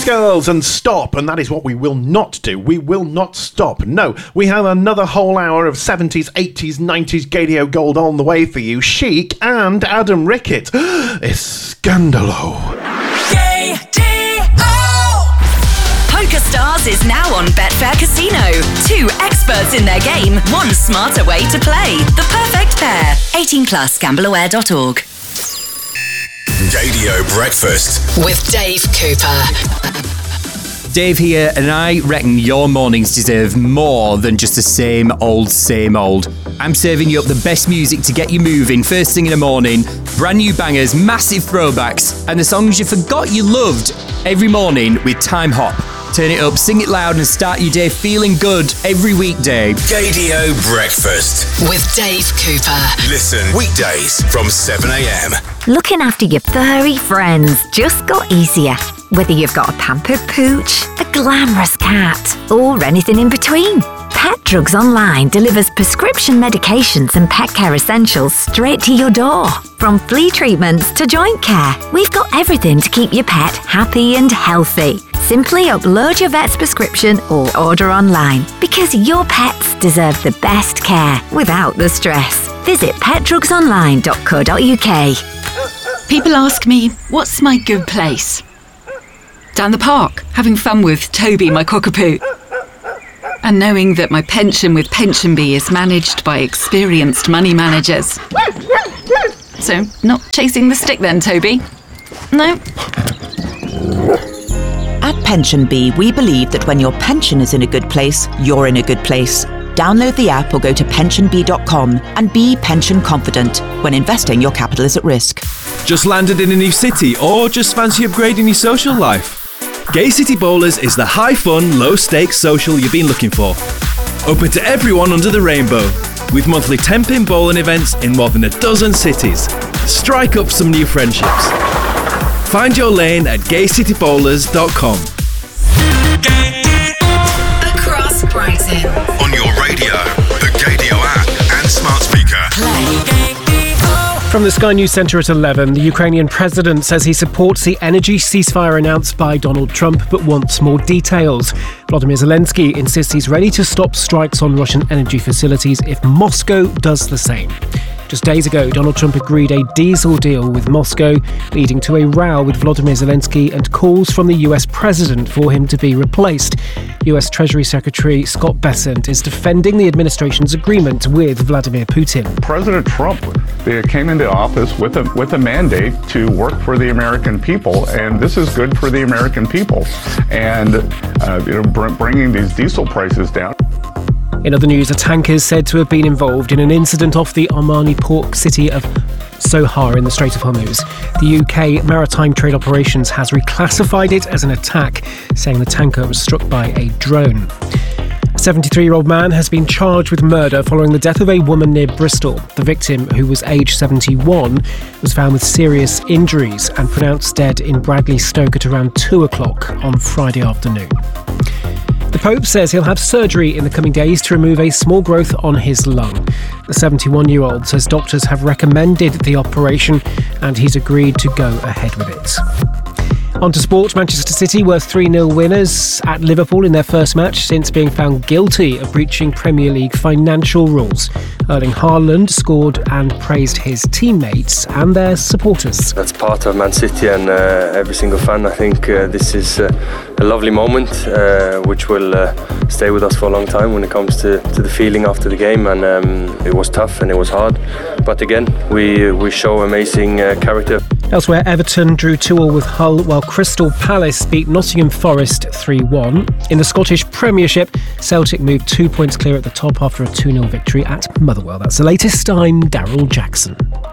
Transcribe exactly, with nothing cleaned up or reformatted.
Spice Girls and Stop, and that is what we will not do. We will not stop. No, we have another whole hour of seventies, eighties, nineties Gadio Gold on the way for you. Chic and Adam Rickett. It's Scandalo. PokerStars is now on Betfair Casino. Two experts in their game, one smarter way to play. The perfect pair. eighteen plus, gamble aware dot org. Gadio Breakfast with Dave Cooper. Dave here, and I reckon your mornings deserve more than just the same old, same old. I'm serving you up the best music to get you moving first thing in the morning, brand new bangers, massive throwbacks, and the songs you forgot you loved every morning with Time Hop. Turn it up, sing it loud, and start your day feeling good every weekday. Gadio Breakfast with Dave Cooper. Listen weekdays from seven a.m. Looking after your furry friends just got easier. Whether you've got a pampered pooch, a glamorous cat, or anything in between. Pet Drugs Online delivers prescription medications and pet care essentials straight to your door. From flea treatments to joint care, we've got everything to keep your pet happy and healthy. Simply upload your vet's prescription or order online, because your pets deserve the best care without the stress. Visit pet drugs online dot co dot uk. People ask me, what's my good place? Down the park, having fun with Toby, my cockapoo. And knowing that my pension with PensionBee is managed by experienced money managers. So, not chasing the stick then, Toby? No? At PensionBee, we believe that when your pension is in a good place, you're in a good place. Download the app or go to pension bee dot com and be pension confident. When investing, your capital is at risk. Just landed in a new city or just fancy upgrading your social life? Gay City Bowlers is the high-fun, low-stakes social you've been looking for. Open to everyone under the rainbow, with monthly ten-pin bowling events in more than a dozen cities. Strike up some new friendships. Find your lane at gay city bowlers dot com. Across Brighton. On your radio, the Gadio app and smart speaker. Play. From the Sky News Centre at eleven, the Ukrainian president says he supports the energy ceasefire announced by Donald Trump, but wants more details. Volodymyr Zelensky insists he's ready to stop strikes on Russian energy facilities if Moscow does the same. Just days ago, Donald Trump agreed a diesel deal with Moscow, leading to a row with Volodymyr Zelensky and calls from the U S president for him to be replaced. U S Treasury Secretary Scott Bessent is defending the administration's agreement with Vladimir Putin. President Trump came into office with a with a mandate to work for the American people, and this is good for the American people. And uh, you know, br- bringing these diesel prices down. In other news, a tanker is said to have been involved in an incident off the Omani port city of Sohar in the Strait of Hormuz. The U K Maritime Trade Operations has reclassified it as an attack, saying the tanker was struck by a drone. A seventy-three-year-old man has been charged with murder following the death of a woman near Bristol. The victim, who was aged seventy-one, was found with serious injuries and pronounced dead in Bradley Stoke at around two o'clock on Friday afternoon. The Pope says he'll have surgery in the coming days to remove a small growth on his lung. The seventy-one-year-old says doctors have recommended the operation and he's agreed to go ahead with it. On to sport. Manchester City were three nil winners at Liverpool in their first match since being found guilty of breaching Premier League financial rules. Erling Haaland scored and praised his teammates and their supporters. That's part of Man City and uh, every single fan. I think uh, this is uh, a lovely moment uh, which will uh, stay with us for a long time when it comes to, to the feeling after the game. And um, it was tough and it was hard. But again, we, we show amazing uh, character. Elsewhere, Everton drew two all with Hull, while Crystal Palace beat Nottingham Forest three one. In the Scottish Premiership, Celtic moved two points clear at the top after a two nil victory at Motherwell. That's the latest. I'm Daryl Jackson.